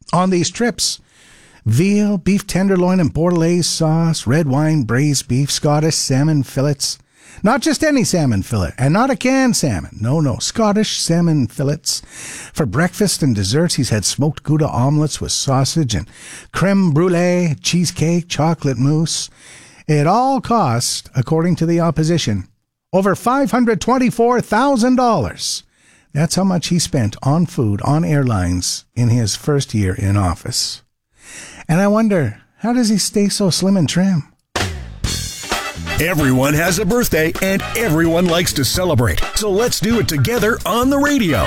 On these trips, veal, beef tenderloin and bordelaise sauce, red wine, braised beef, Scottish salmon fillets. Not just any salmon fillet, and not a canned salmon. No, Scottish salmon fillets. For breakfast and desserts, he's had smoked Gouda omelets with sausage and creme brulee, cheesecake, chocolate mousse. It all cost, according to the opposition, over $524,000. That's how much he spent on food, on airlines, in his first year in office. And I wonder, how does he stay so slim and trim? Everyone has a birthday, and everyone likes to celebrate. So let's do it together on the radio.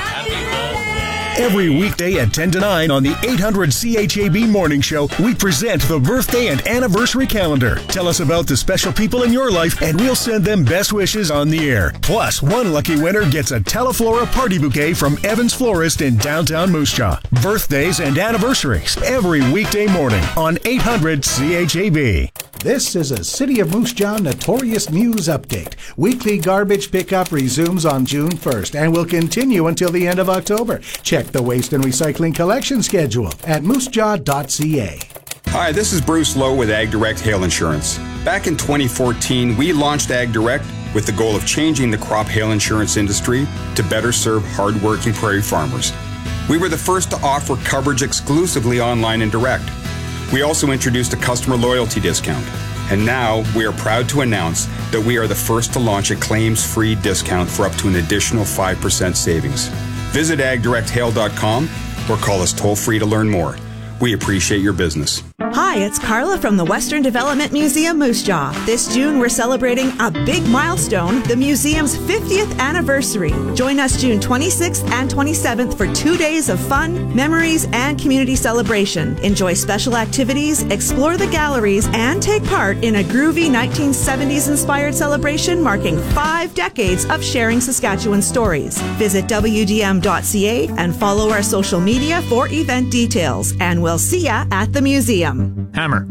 Every weekday at 10 to 9 on the 800 CHAB Morning Show, we present the birthday and anniversary calendar. Tell us about the special people in your life, and we'll send them best wishes on the air. Plus, one lucky winner gets a Teleflora party bouquet from Evans Florist in downtown Moose Jaw. Birthdays and anniversaries every weekday morning on 800 CHAB. This is a City of Moose Jaw Notorious News Update. Weekly garbage pickup resumes on June 1st and will continue until the end of October. Check the waste and recycling collection schedule at moosejaw.ca. Hi, this is Bruce Lowe with Ag Direct Hail Insurance. Back in 2014, we launched Ag Direct with the goal of changing the crop hail insurance industry to better serve hardworking prairie farmers. We were the first to offer coverage exclusively online and direct. We also introduced a customer loyalty discount. And now we are proud to announce that we are the first to launch a claims-free discount for up to an additional 5% savings. Visit agdirecthail.com or call us toll-free to learn more. We appreciate your business. Hi, it's Carla from the Western Development Museum, Moose Jaw. This June, we're celebrating a big milestone, the museum's 50th anniversary. Join us June 26th and 27th for 2 days of fun, memories, and community celebration. Enjoy special activities, explore the galleries, and take part in a groovy 1970s-inspired celebration marking 5 decades of sharing Saskatchewan stories. Visit wdm.ca and follow our social media for event details. And we'll see ya at the museum. Hammer.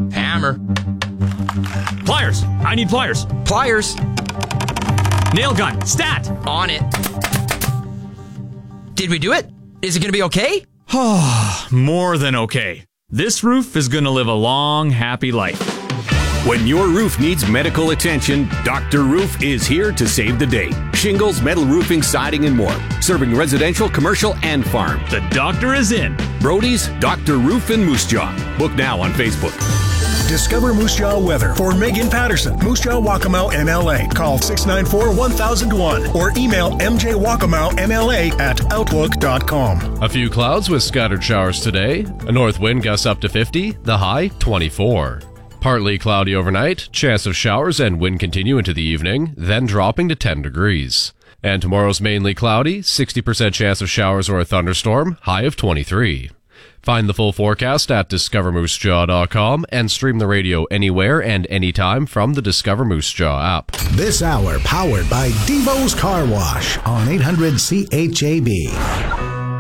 Pliers. I need pliers. Pliers. Nail gun. Stat. On it. Did we do it? Is it going to be okay? More than okay. This roof is going to live a long, happy life. When your roof needs medical attention, Dr. Roof is here to save the day. Shingles, metal roofing, siding, and more. Serving residential, commercial, and farm. The doctor is in. Brody's Dr. Roof in Moose Jaw. Book now on Facebook. Discover Moose Jaw weather for Megan Patterson, Moose Jaw, Waccamaw, MLA. Call 694-1001 or email mjwackamowmla@outlook.com. A few clouds with scattered showers today. A north wind gusts up to 50, the high 24. Partly cloudy overnight, chance of showers and wind continue into the evening, then dropping to 10 degrees. And tomorrow's mainly cloudy, 60% chance of showers or a thunderstorm, high of 23. Find the full forecast at discovermoosejaw.com and stream the radio anywhere and anytime from the Discover Moose Jaw app. This hour powered by Devo's Car Wash on 800 CHAB.